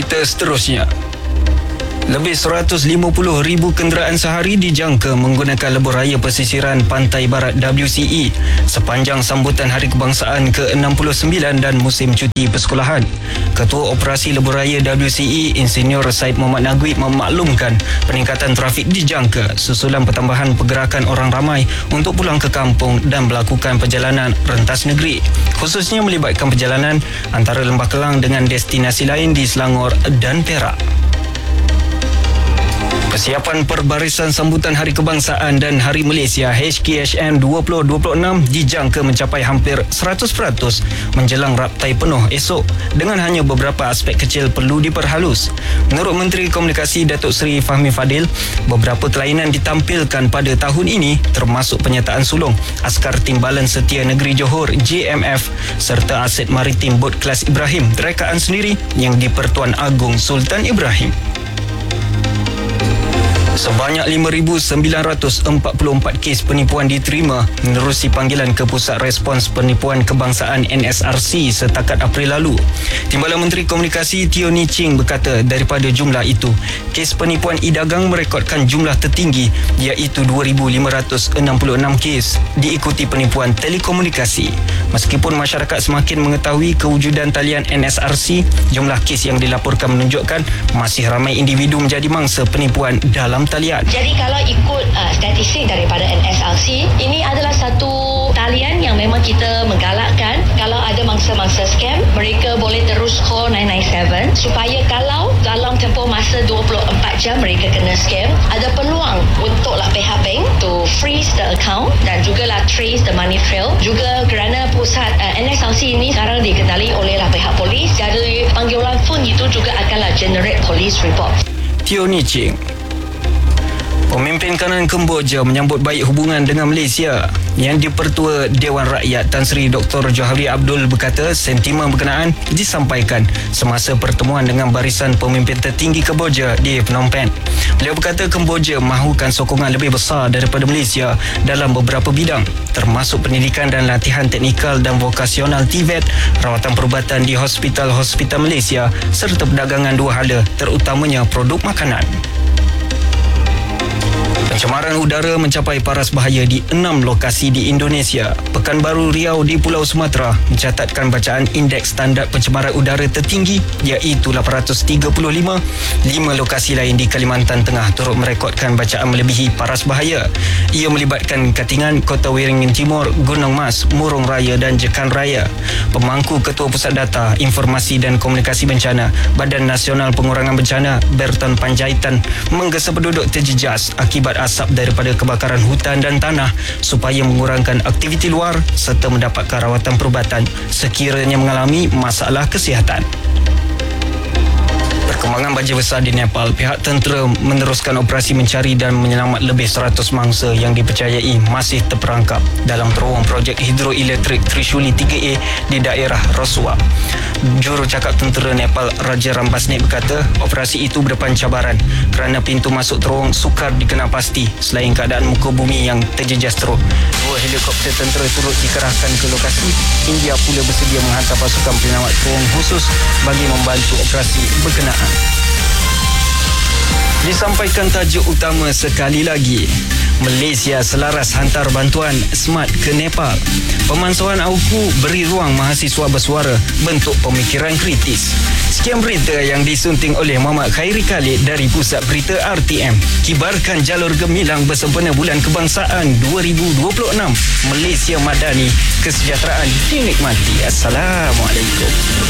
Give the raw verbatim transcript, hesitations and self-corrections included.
Berita seterusnya. Lebih seratus lima puluh ribu kenderaan sehari dijangka menggunakan lebuh raya pesisiran Pantai Barat W C E sepanjang sambutan Hari Kebangsaan ke enam puluh sembilan dan musim cuti persekolahan. Ketua Operasi Lebuh Raya W C E, Insinyur Said Muhammad Nagwi memaklumkan peningkatan trafik dijangka susulan pertambahan pergerakan orang ramai untuk pulang ke kampung dan melakukan perjalanan rentas negeri, khususnya melibatkan perjalanan antara Lembah Kelang dengan destinasi lain di Selangor dan Perak. Persiapan perbarisan sambutan Hari Kebangsaan dan Hari Malaysia H K H M dua ribu dua puluh enam dijangka mencapai hampir seratus peratus menjelang raptai penuh esok dengan hanya beberapa aspek kecil perlu diperhalus. Menurut Menteri Komunikasi Datuk Seri Fahmi Fadil, beberapa kelainan ditampilkan pada tahun ini termasuk penyertaan sulung Askar Timbalan Setia Negeri Johor J M F serta aset maritim bot kelas Ibrahim rekaan sendiri yang di-Pertuan Agong Sultan Ibrahim. Sebanyak lima ribu sembilan ratus empat puluh empat kes penipuan diterima menerusi panggilan ke Pusat Respons Penipuan Kebangsaan N S R C setakat April lalu. Timbalan Menteri Komunikasi Teo Ni Ching berkata daripada jumlah itu, kes penipuan e-dagang merekodkan jumlah tertinggi iaitu dua ribu lima ratus enam puluh enam kes, diikuti penipuan telekomunikasi. Meskipun masyarakat semakin mengetahui kewujudan talian N S R C, jumlah kes yang dilaporkan menunjukkan masih ramai individu menjadi mangsa penipuan dalam talian. Jadi kalau ikut uh, statistik daripada N S R C, ini adalah satu talian yang memang kita menggalakkan kalau ada mangsa-mangsa scam, mereka boleh terus call nine nine seven supaya kalau dalam tempoh masa dua puluh empat jam mereka kena scam, ada peluang untuklah pihak bank to freeze the account dan jugalah trace the money trail. Juga kerana pusat uh, N S R C ini sekarang dikenali olehlah pihak polis, jadi panggilan phone itu juga akanlah generate police report. Teo Ni Ching. Pemimpin kanan Kemboja menyambut baik hubungan dengan Malaysia. Yang di-Pertua Dewan Rakyat Tan Sri Doktor Johari Abdul berkata sentimen berkenaan disampaikan semasa pertemuan dengan barisan pemimpin tertinggi Kemboja di Phnom Penh. Beliau berkata Kemboja mahukan sokongan lebih besar daripada Malaysia dalam beberapa bidang termasuk pendidikan dan latihan teknikal dan vokasional T V E T, rawatan perubatan di hospital-hospital Malaysia serta perdagangan dua hala terutamanya produk makanan. Pencemaran udara mencapai paras bahaya di enam lokasi di Indonesia. Pekanbaru Riau di Pulau Sumatera mencatatkan bacaan indeks standard pencemaran udara tertinggi iaitu lapan ratus tiga puluh lima. Lima lokasi lain di Kalimantan Tengah turut merekodkan bacaan melebihi paras bahaya. Ia melibatkan Katingan, Kota Waringin Timur, Gunung Mas, Murung Raya dan Jekan Raya. Pemangku Ketua Pusat Data, Informasi dan Komunikasi Bencana Badan Nasional Pengurangan Bencana Berton Panjaitan menggesa penduduk terjejas akibat asap daripada kebakaran hutan dan tanah supaya mengurangkan aktiviti luar serta mendapatkan rawatan perubatan sekiranya mengalami masalah kesihatan. Perkembangan banjir besar di Nepal, pihak tentera meneruskan operasi mencari dan menyelamat lebih seratus mangsa yang dipercayai masih terperangkap dalam terowong projek hidroelektrik Trishuli tiga A di daerah Rosua. Jurucakap tentera Nepal Raja Rambasnet berkata operasi itu berdepan cabaran kerana pintu masuk terowong sukar dikenal pasti selain keadaan muka bumi yang terjejas teruk. Dua helikopter tentera turut dikerahkan ke lokasi. India pula bersedia menghantar pasukan penyelamat terowong khusus bagi membantu operasi berkenaan. Disampaikan tajuk utama sekali lagi. Malaysia selaras hantar bantuan smart ke Nepal. Pemansuhan A U K U beri ruang mahasiswa bersuara bentuk pemikiran kritis. Sekian berita yang disunting oleh Muhammad Khairi Khalid dari Pusat Berita R T M. Kibarkan jalur gemilang bersempena Bulan Kebangsaan dua ribu dua puluh enam. Malaysia Madani, kesejahteraan dinikmati. Assalamualaikum.